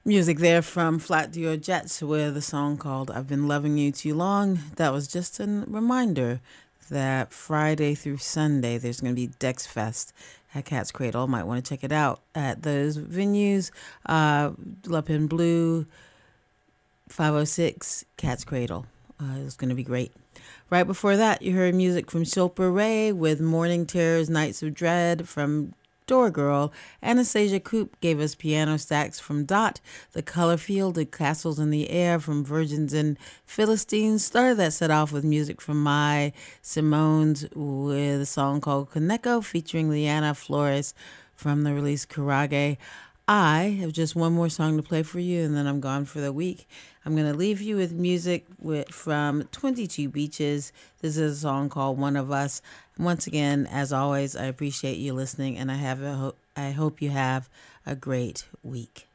Music there from Flat Duo Jets with a song called I've Been Loving You Too Long. That was just a reminder that Friday through Sunday there's going to be Dex Fest at Cat's Cradle. Might want to check it out at those venues. La Pen Blue, 506, Cat's Cradle. It's going to be great. Right before that, you heard music from Shilpa Ray with Morning Terrors, Nights of Dread from Door Girl. Anastasia Coop gave us Piano Stacks from Dot. The Color Field, The Castles in the Air from Virgins and Philistines. Started that set off with music from My Simone's with a song called Koneko featuring Liana Flores from the release Karage. I have just one more song to play for you, and then I'm gone for the week. I'm going to leave you with music from 22 Beaches. This is a song called One of Us. And once again, as always, I appreciate you listening, and I hope you have a great week.